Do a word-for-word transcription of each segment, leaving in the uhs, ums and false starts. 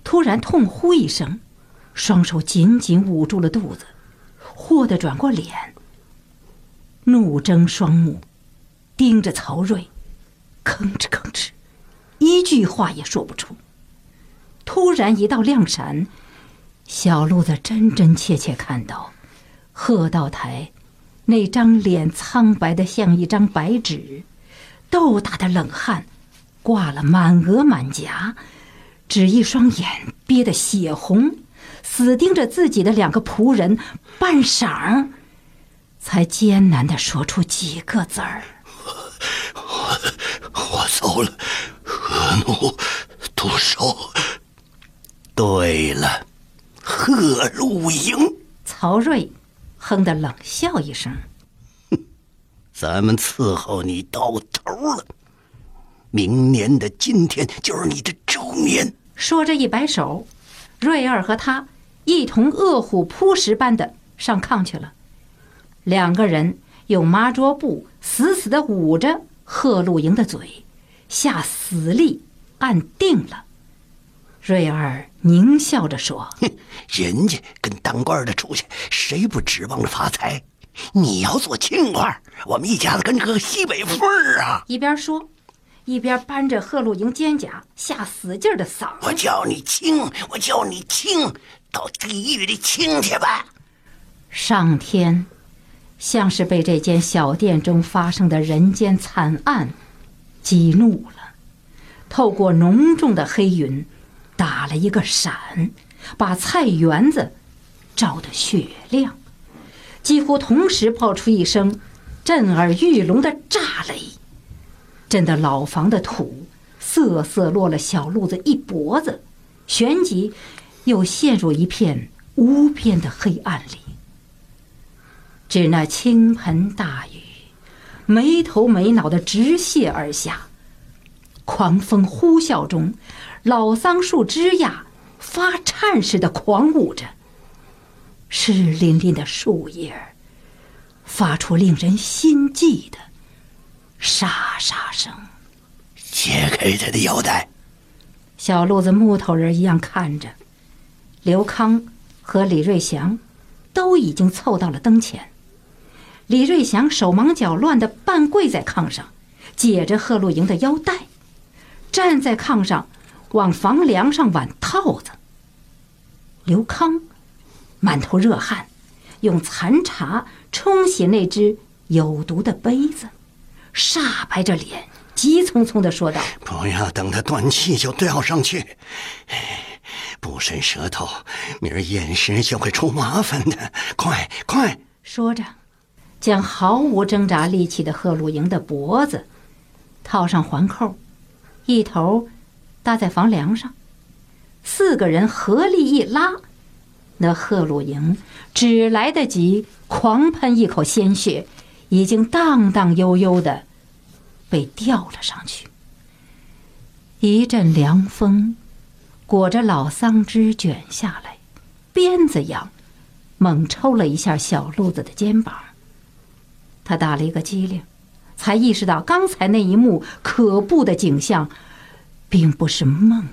突然痛呼一声，双手紧紧捂住了肚子，霍地转过脸，怒睁双目，盯着曹睿，吭哧吭哧，一句话也说不出。突然一道亮闪，小路子真真切切看到贺道台那张脸苍白的像一张白纸，豆大的冷汗挂了满额满颊，只一双眼憋得血红，死盯着自己的两个仆人，半晌才艰难地说出几个字儿： 我我走了，何怒毒手。对了，贺露营。 曹睿哼得冷笑一声： 咱们伺候你到头了，明年的今天就是你的周年。 说着一摆手，瑞儿和他一同饿虎扑食般的上炕去了。两个人用麻桌布死死地捂着贺露营的嘴，下死力按定了。瑞儿狞笑着说： 人家跟当官的出去，谁不指望着发财？你要做清官，我们一家子跟个西北风儿啊！ 一边说，一边扳着贺露营肩胛，下死劲儿的嗓： 我叫你清，我叫你清，到地狱里清去吧！ 上天像是被这间小店中发生的人间惨案激怒了，透过浓重的黑云打了一个闪，把菜园子照得雪亮，几乎同时爆出一声震耳欲聋的炸雷，震得老房的土瑟瑟落了小路子一脖子，旋即又陷入一片无边的黑暗里。只那倾盆大雨没头没脑地直泻而下，狂风呼啸中，老桑树枝桠发颤似的狂舞着，湿淋淋的树叶发出令人心悸的沙沙声。 解开他的腰带。 小路子木头人一样看着，刘康和李瑞祥都已经凑到了灯前。李瑞祥手忙脚乱地半跪在炕上，解着贺露营的腰带，站在炕上往房梁上挽套子。刘康满头热汗，用残茶冲洗那只有毒的杯子，煞白着脸，急匆匆地说道： 不要等他断气就吊上去，不伸舌头，明儿验尸就会出麻烦的，快快！ 说着将毫无挣扎力气的贺露营的脖子套上环扣，一头搭在房梁上，四个人合力一拉，那贺露营只来得及狂喷一口鲜血，已经荡荡悠悠的被吊了上去。一阵凉风裹着老桑枝卷下来，鞭子样猛抽了一下小路子的肩膀。他打了一个激灵，才意识到刚才那一幕可怖的景象并不是梦。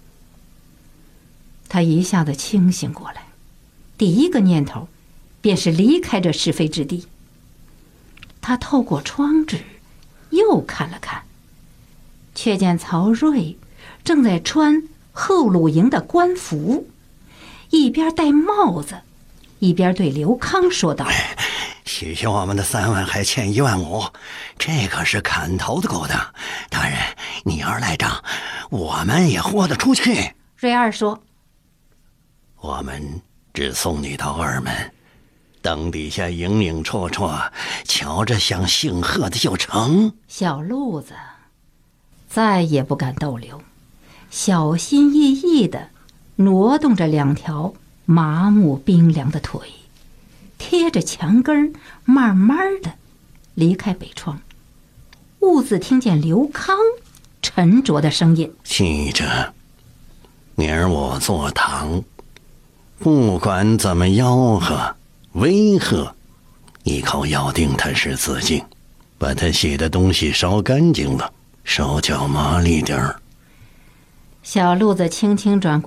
他一下子清醒过来，第一个念头便是离开这是非之地。他透过窗纸又看了看，却见曹睿正在穿后鲁营的官服，一边戴帽子，一边对刘康说道： 许下我们的三万还欠一万五，这可是砍头的勾当。大人，你要是赖账，我们也豁得出去。 瑞二说： 我们只送你到二门，灯底下影影绰绰，瞧着像姓贺的就成。 小路子再也不敢逗留，小心翼翼地挪动着两条麻木冰凉的腿，贴着墙根慢慢地离开北窗。兀自听见刘康沉着的声音： 记着，明儿我坐堂，不管怎么吆喝威吓，一口咬定他是自尽，把他写的东西烧干净了，手脚麻利点儿。 小路子轻轻转过